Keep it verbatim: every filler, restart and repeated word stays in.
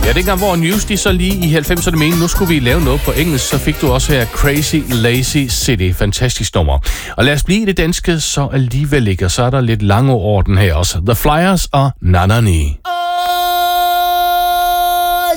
Ja, dengang hvor News de så lige i halvfemserne mente, nu skulle vi lave noget på engelsk, så fik du også her Crazy Lazy City. Fantastisk nummer. Og lad os blive i det danske, så alligevel ikke. Og så er der lidt lange orden her også. The Flyers og Nanani.